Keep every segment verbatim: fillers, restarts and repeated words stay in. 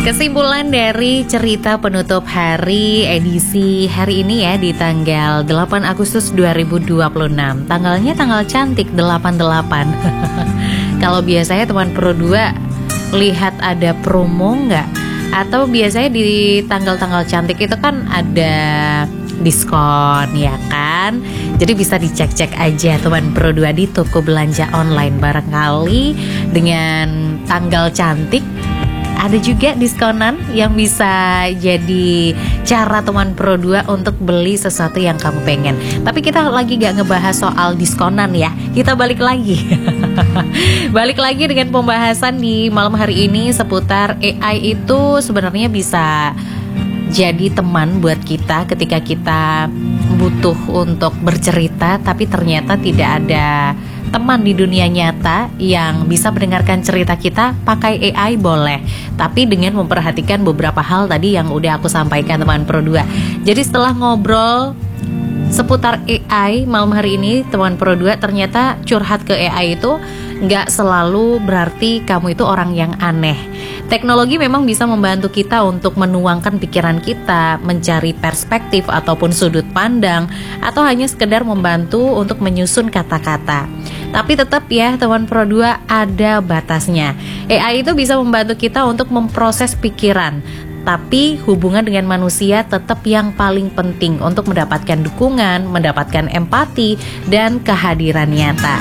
Kesimpulan dari cerita penutup hari edisi hari ini ya, di tanggal delapan Agustus dua ribu dua puluh enam. Tanggalnya tanggal cantik, delapan delapan. Kalau biasanya teman Pro dua lihat ada promo nggak? Atau biasanya di tanggal-tanggal cantik itu kan ada diskon ya kan? Jadi bisa dicek-cek aja teman Pro dua di toko belanja online. Barangkali dengan tanggal cantik ada juga diskonan yang bisa jadi cara teman Pro dua untuk beli sesuatu yang kamu pengen. Tapi kita lagi gak ngebahas soal diskonan ya. Kita balik lagi Balik lagi dengan pembahasan di malam hari ini seputar A I itu sebenarnya bisa jadi teman buat kita ketika kita butuh untuk bercerita, tapi ternyata tidak ada teman di dunia nyata yang bisa mendengarkan cerita kita. Pakai A I boleh, tapi dengan memperhatikan beberapa hal tadi yang udah aku sampaikan teman Pro dua. Jadi setelah ngobrol seputar A I malam hari ini teman Pro dua, ternyata curhat ke A I itu nggak selalu berarti kamu itu orang yang aneh. Teknologi memang bisa membantu kita untuk menuangkan pikiran kita, mencari perspektif ataupun sudut pandang, atau hanya sekedar membantu untuk menyusun kata-kata. Tapi tetap ya teman Pro dua, ada batasnya. A I itu bisa membantu kita untuk memproses pikiran, tapi hubungan dengan manusia tetap yang paling penting untuk mendapatkan dukungan, mendapatkan empati, dan kehadiran nyata.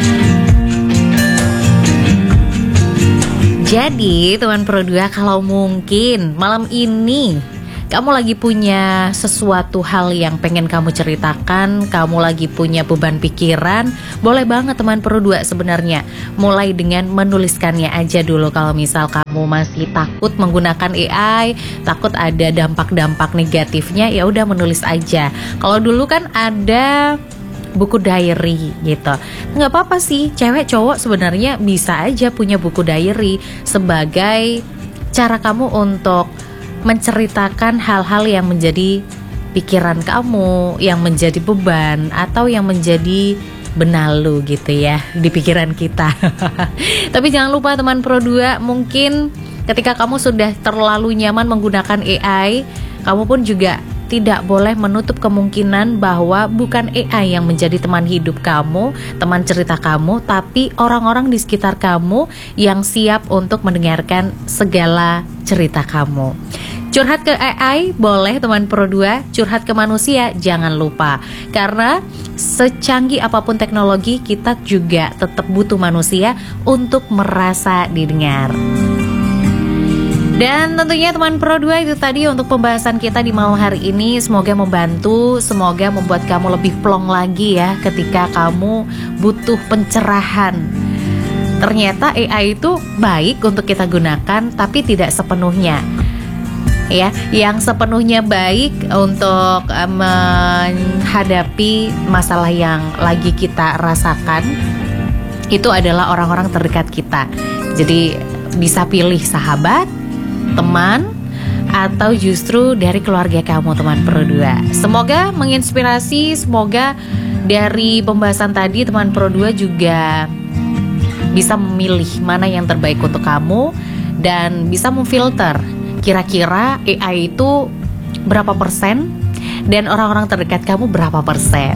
Jadi teman Pro dua, kalau mungkin malam ini kamu lagi punya sesuatu hal yang pengen kamu ceritakan, kamu lagi punya beban pikiran, boleh banget teman Pro dua sebenarnya mulai dengan menuliskannya aja dulu. Kalau misal kamu masih takut menggunakan A I, takut ada dampak-dampak negatifnya, ya udah menulis aja. Kalau dulu kan ada buku diary gitu, nggak apa-apa sih, cewek cowok sebenarnya bisa aja punya buku diary sebagai cara kamu untuk menceritakan hal-hal yang menjadi pikiran kamu, yang menjadi beban atau yang menjadi benalu gitu ya di pikiran kita. Tapi jangan lupa teman Pro dua, mungkin ketika kamu sudah terlalu nyaman menggunakan A I, kamu pun juga tidak boleh menutup kemungkinan bahwa bukan A I yang menjadi teman hidup kamu, teman cerita kamu, tapi orang-orang di sekitar kamu yang siap untuk mendengarkan segala cerita kamu. Curhat ke A I boleh teman Pro dua, curhat ke manusia jangan lupa. Karena secanggih apapun teknologi, kita juga tetap butuh manusia untuk merasa didengar. Dan tentunya teman Pro dua, itu tadi untuk pembahasan kita di malam hari ini. Semoga membantu, semoga membuat kamu lebih plong lagi ya ketika kamu butuh pencerahan. Ternyata A I itu baik untuk kita gunakan, tapi tidak sepenuhnya. Ya, yang sepenuhnya baik untuk uh, menghadapi masalah yang lagi kita rasakan itu adalah orang-orang terdekat kita. Jadi bisa pilih sahabat, teman, atau justru dari keluarga kamu teman Pro dua. Semoga menginspirasi, semoga dari pembahasan tadi teman Pro dua juga bisa memilih mana yang terbaik untuk kamu dan bisa memfilter kira-kira A I itu berapa persen dan orang-orang terdekat kamu berapa persen.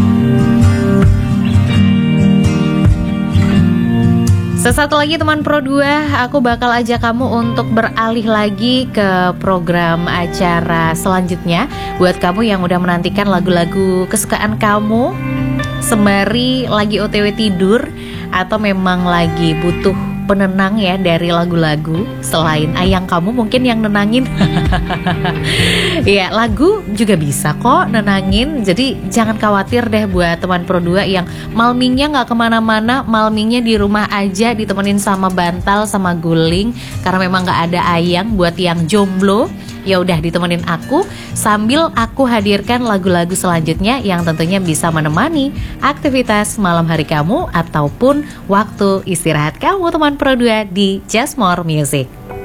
Sesaat lagi teman Pro dua, aku bakal ajak kamu untuk beralih lagi ke program acara selanjutnya. Buat kamu yang udah menantikan lagu-lagu kesukaan kamu sembari lagi O T W tidur, atau memang lagi butuh penenang ya dari lagu-lagu selain ayang kamu mungkin yang nenangin. Ya, lagu juga bisa kok nenangin. Jadi jangan khawatir deh buat teman Pro dua yang malmingnya gak kemana-mana, malmingnya di rumah aja ditemenin sama bantal sama guling. Karena memang gak ada ayang. Buat yang jomblo, ya udah ditemenin aku sambil aku hadirkan lagu-lagu selanjutnya yang tentunya bisa menemani aktivitas malam hari kamu ataupun waktu istirahat kamu teman Pro dua di Just More Music.